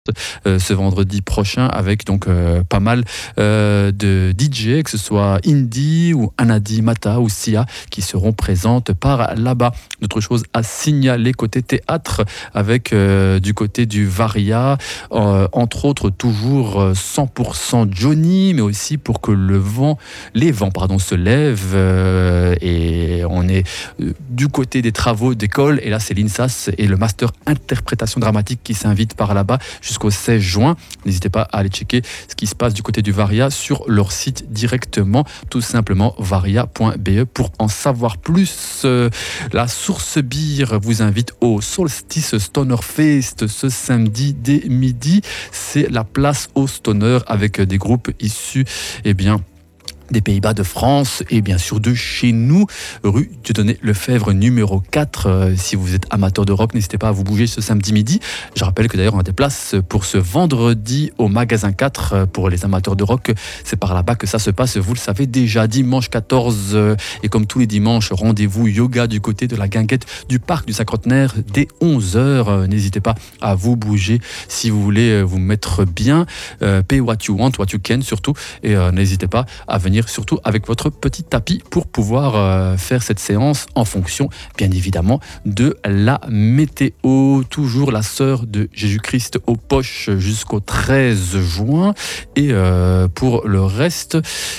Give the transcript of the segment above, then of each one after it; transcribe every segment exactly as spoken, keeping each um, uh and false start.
Euh, ce vendredi prochain avec donc euh, pas mal euh, de D J, que ce soit Indie ou Anadi Mata ou Sia qui seront présentes par là-bas. D'autres choses à signaler côté théâtre avec euh, du côté du Varia, euh, entre autres toujours cent pour cent Johnny, mais aussi pour que le vent, les vents pardon, se lèvent euh, et on est euh, du côté des travaux d'école et là c'est l'I N S A S et le master interprétation dramatique qui s'invite par là-bas jusqu'au seize juin. N'hésitez pas à aller checker ce qui se passe du côté du Varia sur leur site directement, tout simplement varia point b e pour en savoir plus. Euh, la Source Beer vous invite au Solstice Stoner Fest ce samedi dès midi. C'est la place au Stoner avec des groupes issus, eh bien, des Pays-Bas, de France et bien sûr de chez nous, rue Dieudonné Lefebvre numéro quatre. Euh, si vous êtes amateur de rock, n'hésitez pas à vous bouger ce samedi midi. Je rappelle que d'ailleurs on a des places pour ce vendredi au magasin quatre pour les amateurs de rock. C'est par là-bas que ça se passe, vous le savez déjà. Dimanche quatorze, euh, et comme tous les dimanches, rendez-vous yoga du côté de la guinguette du parc du Cinquantenaire dès onze heures. Euh, n'hésitez pas à vous bouger si vous voulez vous mettre bien. Euh, pay what you want, what you can surtout. Et euh, n'hésitez pas à venir surtout avec votre petit tapis pour pouvoir euh, faire cette séance en fonction, bien évidemment, de la météo. Toujours la sœur de Jésus-Christ aux poches jusqu'au treize juin. Et euh, pour le reste,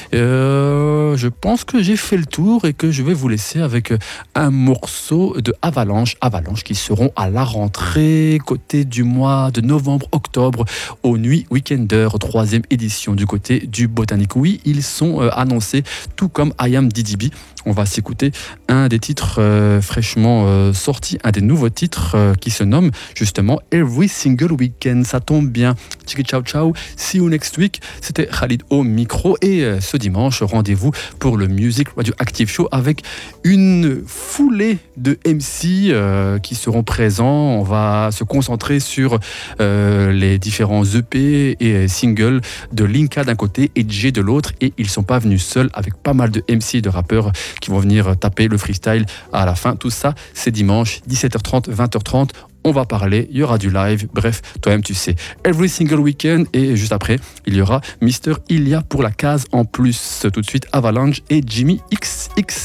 euh, je pense que j'ai fait le tour et que je vais vous laisser avec un morceau de Avalanche. Avalanche qui seront à la rentrée, côté du mois de novembre-octobre, aux Nuits Weekender, troisième édition du côté du Botanique. Oui, ils sont euh, annoncé, tout comme I Am D D B. On va s'écouter un des titres euh, fraîchement euh, sortis, un des nouveaux titres euh, qui se nomme justement Every Single Weekend. Ça tombe bien. Tchiki ciao ciao. See you next week. C'était Khalid au micro et euh, ce dimanche, rendez-vous pour le Music Radioactive Show avec une foulée de M C euh, qui seront présents. On va se concentrer sur euh, les différents E P et singles de Linka d'un côté et Jay de l'autre, et ils sont pas venus seuls, avec pas mal de M C et de rappeurs qui vont venir taper le freestyle à la fin. Tout ça, c'est dimanche, dix-sept heures trente, vingt heures trente. On va parler, il y aura du live, bref, toi-même tu sais. Every Single Weekend, et juste après, il y aura Mister Ilia pour la case en plus. Tout de suite, Avalanche et Jimmy X X.